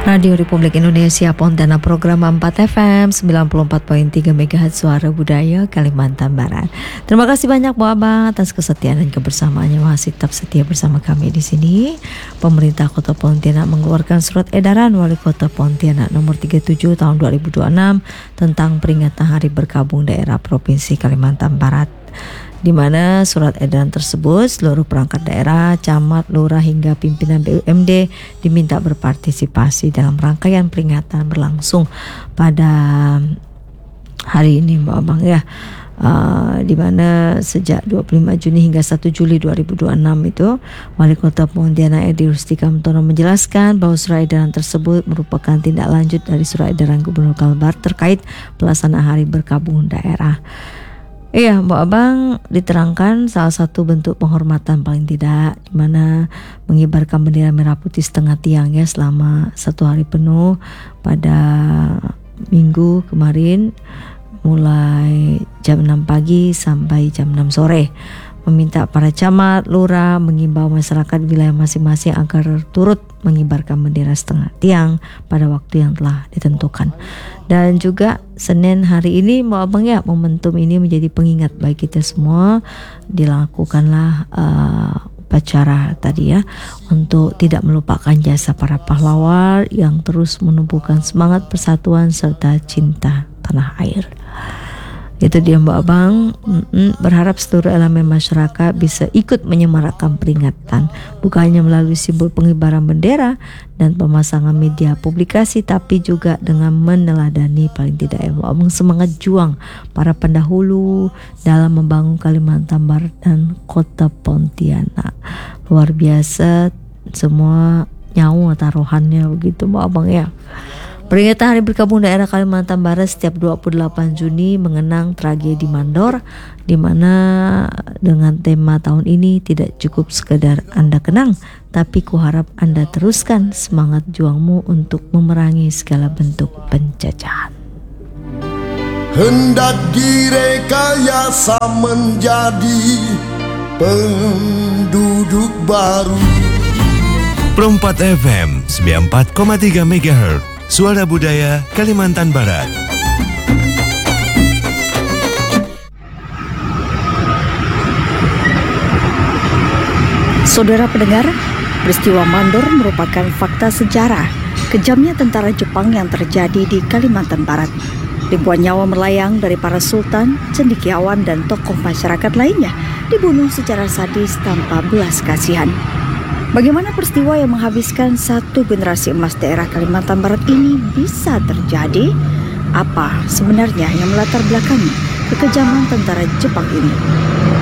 Radio Republik Indonesia Pontianak, program 4 FM 94.3 MHz Suara Budaya Kalimantan Barat. Terima kasih banyak Bu Abang atas kesetiaan dan kebersamaannya, masih tetap setia bersama kami di sini. Pemerintah Kota Pontianak mengeluarkan surat edaran Wali Kota Pontianak nomor 37 tahun 2026 tentang peringatan Hari Berkabung Daerah Provinsi Kalimantan Barat, di mana surat edaran tersebut seluruh perangkat daerah, camat, lurah hingga pimpinan BUMD diminta berpartisipasi dalam rangkaian peringatan berlangsung pada hari ini Mbak Abang ya. Di mana sejak 25 Juni hingga 1 Juli 2026 itu Wali Kota Pontianak Edi Rustika Mentono menjelaskan bahwa surat edaran tersebut merupakan tindak lanjut dari surat edaran Gubernur Kalbar terkait pelaksanaan Hari Berkabung Daerah. Iya Mbak Abang, diterangkan salah satu bentuk penghormatan paling tidak, di mana mengibarkan bendera merah putih setengah tiang ya selama 1 hari penuh pada Minggu kemarin mulai jam 6 pagi sampai jam 6 sore. Meminta para camat, lurah mengimbau masyarakat wilayah masing-masing agar turut mengibarkan bendera setengah tiang pada waktu yang telah ditentukan. Dan juga Senin hari ini Mbak Abang ya, momentum ini menjadi pengingat bagi kita semua. Dilakukanlah upacara tadi ya, untuk tidak melupakan jasa para pahlawan yang terus menumbuhkan semangat persatuan serta cinta tanah air. Itu dia Mbak Abang. Berharap seluruh elemen masyarakat bisa ikut menyemarakkan peringatan, bukan hanya melalui simbol pengibaran bendera dan pemasangan media publikasi, tapi juga dengan meneladani paling tidak Mbak Abang semangat juang para pendahulu dalam membangun Kalimantan Barat dan Kota Pontianak. Luar biasa semua nyawa taruhannya begitu Mbak Abang ya. Peringatan Hari Berkabung Daerah Kalimantan Barat setiap 28 Juni mengenang tragedi Mandor, di mana dengan tema tahun ini tidak cukup sekedar Anda kenang, tapi kuharap Anda teruskan semangat juangmu untuk memerangi segala bentuk penjajahan. Hendak direkayasa menjadi penduduk baru. Pro 4 FM 94,3 MHz Suara Budaya Kalimantan Barat. Saudara pendengar, peristiwa Mandor merupakan fakta sejarah kejamnya tentara Jepang yang terjadi di Kalimantan Barat. Ribuan nyawa melayang dari para sultan, cendekiawan, dan tokoh masyarakat lainnya dibunuh secara sadis tanpa belas kasihan. Bagaimana peristiwa yang menghabiskan satu generasi emas daerah Kalimantan Barat ini bisa terjadi? Apa sebenarnya yang melatar belakangi kekejaman tentara Jepang ini?